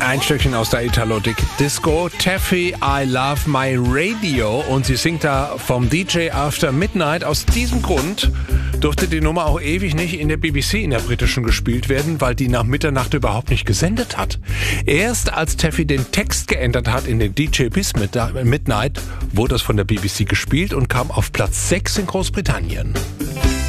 Ein Stückchen aus der Italo-Disco. Taffy, I Love My Radio. Und sie singt da vom DJ After Midnight. Aus diesem Grund durfte die Nummer auch ewig nicht in der BBC, in der britischen, gespielt werden, weil die nach Mitternacht überhaupt nicht gesendet hat. Erst als Taffy den Text geändert hat in den DJ bis Midnight, wurde es von der BBC gespielt und kam auf Platz 6 in Großbritannien.